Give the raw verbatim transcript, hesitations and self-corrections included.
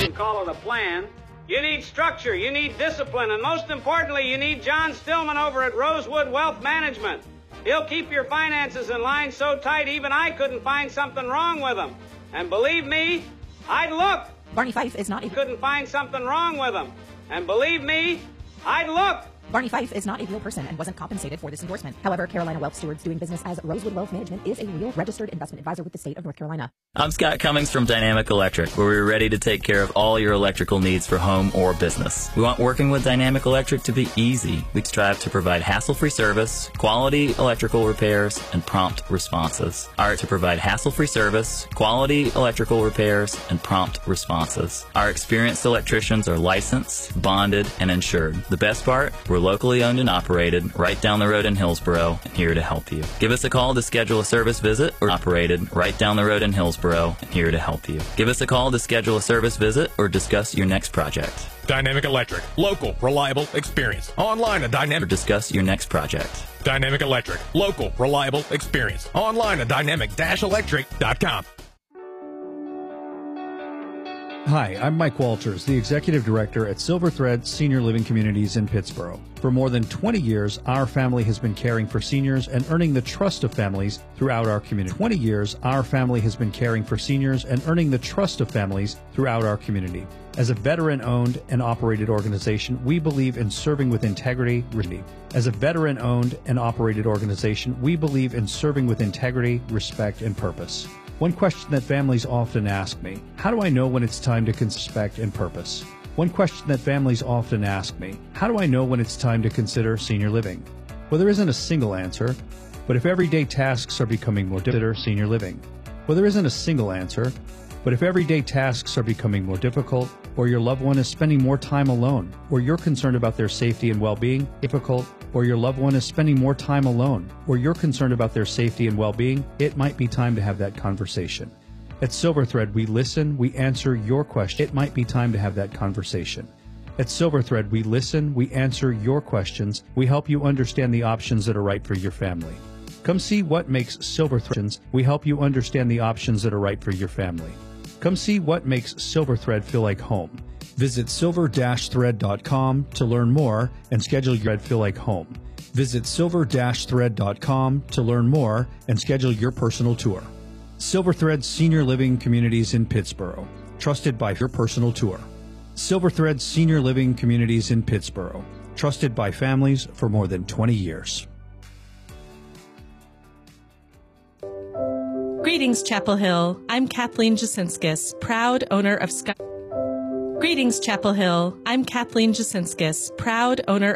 You call it a plan. You need structure, you need discipline, and most importantly, you need John Stillman over at Rosewood Wealth Management. He'll keep your finances in line so tight even I couldn't find something wrong with them. And believe me, I'd look. Barney Fife is not a... Couldn't find something wrong with them. And believe me, I'd look. Barney Fife is not a real person and wasn't compensated for this endorsement. However, Carolina Wealth Stewards doing business as Rosewood Wealth Management is a real registered investment advisor with the state of North Carolina. I'm Scott Cummings from Dynamic Electric, where we're ready to take care of all your electrical needs for home or business. We want working with Dynamic Electric to be easy. We strive to provide hassle-free service, quality electrical repairs, and prompt responses. Our to provide hassle-free service, quality electrical repairs, and prompt responses. Our experienced electricians are licensed, bonded, and insured. The best part, we're locally owned and operated, right down the road in Hillsboro, and here to help you. Give us a call to schedule a service visit, or operated right down the road in Hillsboro, and here to help you. Give us a call to schedule a service visit or discuss your next project. Dynamic Electric. Local, reliable, experience. Online at Dynamic. Or discuss your next project. Dynamic Electric. Local, reliable, experience. Online at dynamic electric dot com. Hi, I'm Mike Walters, the Executive Director at Silver Thread Senior Living Communities in Pittsboro. For more than twenty years, our family has been caring for seniors and earning the trust of families throughout our community. twenty years, our family has been caring for seniors and earning the trust of families throughout our community. As a veteran-owned and operated organization, we believe in serving with integrity. As a veteran-owned and operated organization, we believe in serving with integrity, respect, and purpose. One question that families often ask me, how do I know when it's time to respect and purpose? One question that families often ask me, how do I know when it's time to consider senior living? Well, there isn't a single answer, but if everyday tasks are becoming more difficult, senior living. Well, there isn't a single answer, but if everyday tasks are becoming more difficult, or your loved one is spending more time alone, or you're concerned about their safety and well-being, difficult, or your loved one is spending more time alone, or you're concerned about their safety and well-being, it might be time to have that conversation. At Silver Thread, we listen, we answer your question. It might be time to have that conversation. At Silver Thread, we listen, we answer your questions, we help you understand the options that are right for your family. Come see what makes Silver Thread. We help you understand the options that are right for your family. Come see what makes Silver Thread feel like home. Visit silver dash thread dot com to learn more and schedule your feel like home. Visit silver dash thread dot com to learn more and schedule your personal tour. Silver Thread Senior Living Communities in Pittsboro, trusted by your personal tour. Silver Thread Senior Living Communities in Pittsboro, trusted by families for more than twenty years. Greetings, Chapel Hill. I'm Kathleen Jasinskis, proud owner of Sky. Greetings, Chapel Hill. I'm Kathleen Jasinskis, proud owner